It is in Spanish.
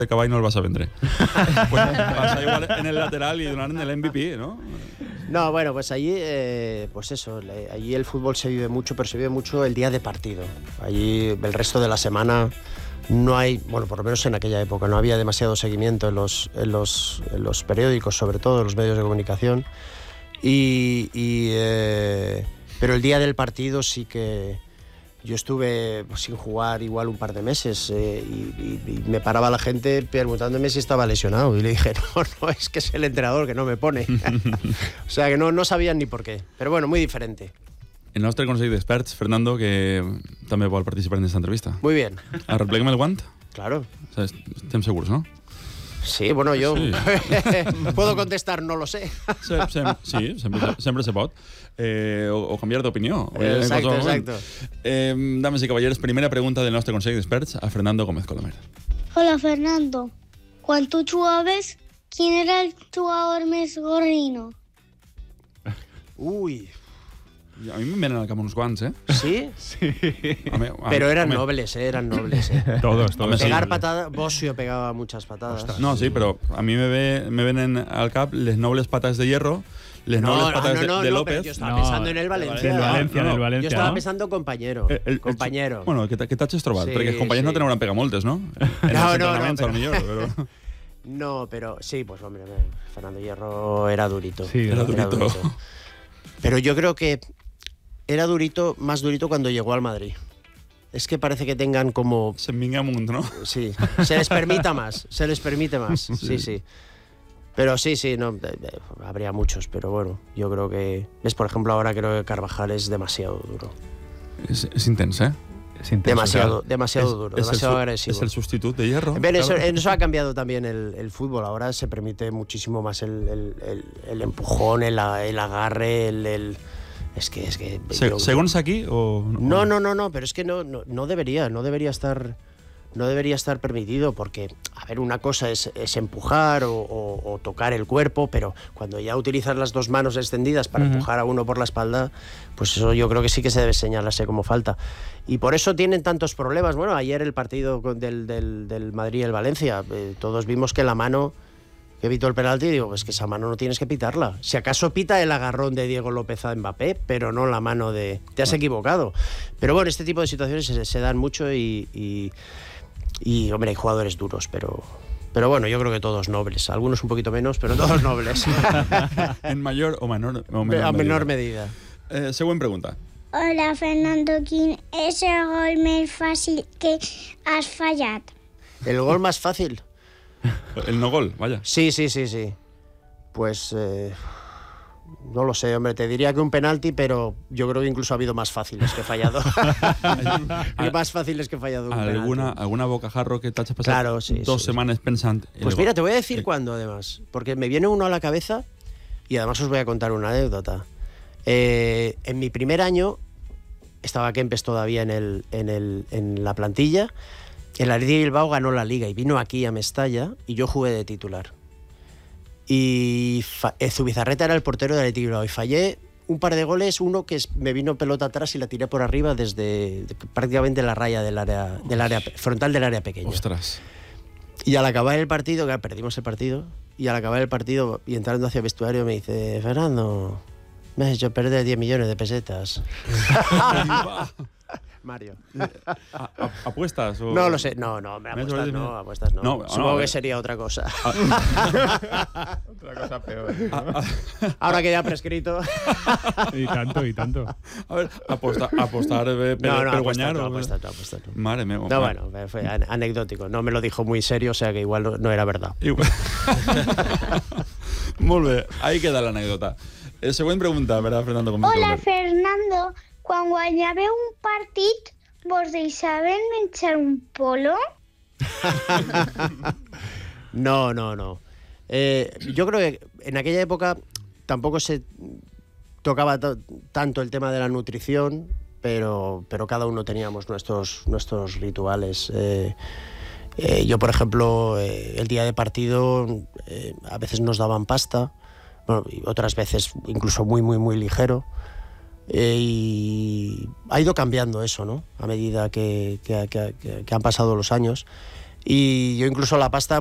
de cavall no el vas a vendre. Pues pasa igual en el lateral y donar en el MVP, ¿no? No, bueno, pues allí, pues eso, allí el fútbol se vive mucho, pero se vive mucho el día de partido. Allí el resto de la semana no hay, bueno, por lo menos en aquella época, no había demasiado seguimiento en los periódicos, sobre todo en los medios de comunicación. Pero el día del partido sí que yo estuve sin jugar igual un par de meses y me paraba la gente preguntándome si estaba lesionado y le dije, no, es que es el entrenador que no me pone. O sea que no sabían ni por qué, pero bueno, muy diferente. El nostre Consell d'Experts, Fernando, que també vol participar en esta entrevista. Muy bien. Arrepleguem el guant? Claro. O sea, estem segurs, no? Sí, bueno, yo Sí. puedo contestar, no lo sé. Sí, sempre se pot. O canviar d'opinió. Exacto. Dames i cavallers, primera pregunta del nostre Consell d'Experts a Fernando Gómez Colomer. Hola, Fernando. Quan tu jugaves, quin era el jugador més gorrino? Uy, A mi me'n venen al cap uns quants, ¿eh? ¿sí? Pero eran nobles, eran nobles. Todos. Pegar patadas, Bosio pegaba muchas patadas. Ostras. No, sí, però a mi me venen al cap les nobles patas de hierro, les nobles patas de pero López. yo estaba pensando en el Valencia. Del Valencia, Yo estaba no? pensando compañero. Compañero. Bueno, que t'has trobat? Sí, Perquè els companys no sí. te n'hauran pegat moltes, no? No, Entrenaments, però- al millor, però... No, pero sí, pues hombre, Fernando Hierro era durito. Sí, era durito. Pero yo creo que era durito, más durito cuando llegó al Madrid. Es que parece que tengan como... Se'n vinga amunt, no? Sí, se les permite más. Sí. Pero sí, no, habría muchos, pero bueno, yo creo que... ¿Ves? Por ejemplo, ahora creo que Carvajal es demasiado duro. És intens, eh? Es intenso, Demasiado duro, demasiado agresivo. És el substitut de hierro. Bien, eso ha cambiado también el fútbol. Ahora se permite muchísimo más el empujón, el agarre, Es que Segons aquí o... No, pero es que no debería estar permitido porque, a ver, una cosa es empujar o tocar el cuerpo, pero cuando ya utilizas las dos manos extendidas para empujar a uno por la espalda, pues eso yo creo que sí que se debe señalarse como falta. Y por eso tienen tantos problemas. Bueno, ayer el partido del Madrid y el Valencia, todos vimos que la mano que evitó el penalti, digo, pues que esa mano no tienes que pitarla. Si acaso pita el agarrón de Diego López a Mbappé, pero no la mano de... Te has equivocado. Pero bueno, este tipo de situaciones se dan mucho y hombre, hay jugadores duros, pero bueno, yo creo que todos nobles. Algunos un poquito menos, pero todos nobles. En mayor o menor A menor medida. Següent pregunta. Hola, Fernando. Quin és el gol més fàcil que has fallat? ¿El gol más fácil? El no gol, vaya. Sí. Pues no lo sé, hombre, te diría que un penalti, pero yo creo que incluso ha habido más fáciles que he fallado. Más fáciles que he fallado un penalti. ¿Alguna bocajarro que te haya pasado Claro, sí, dos sí, semanas pensando? Pues mira, te voy a decir cuándo, además, porque me viene uno a la cabeza y además os voy a contar una anécdota. En mi primer año estaba Kempes todavía en la plantilla. El Athletic de Bilbao ganó la Liga y vino aquí a Mestalla y yo jugué de titular. Y Zubizarreta era el portero del Athletic de Bilbao y fallé un par de goles, uno que me vino pelota atrás y la tiré por arriba desde prácticamente la raya del área frontal del área pequeña. Ostras. Y al acabar el partido, claro, perdimos el partido, y al acabar el partido y entrando hacia el vestuario me dice: Fernando, me has hecho perder 10 millones de pesetas. Mario. ¿Apuestas? O... No lo sé, no, apuestas no. Supongo que sería otra cosa. Otra cosa peor. Ahora que ya ha prescrito. Y tanto. A ver, apostar per guanyar o... Apuestas no. Mare meva. No, bueno, fue anecdótico. No me lo dijo muy serio, o sea que igual no era verdad. Molt bé, ahí queda l'anécdota. Següent pregunta, ¿verdad, Fernando? Hola, Fernando. Quan guanyàveu un partit, vos deixaven menjar un polo? No. Yo creo que en aquella época tampoco se tocaba tanto el tema de la nutrición, pero cada uno teníamos nuestros rituales. Yo, por ejemplo, el día de partido a veces nos daban pasta, bueno, y otras veces incluso muy, muy, muy ligero. Y ha ido cambiando eso, ¿no? A medida que han pasado los años. Y yo incluso la pasta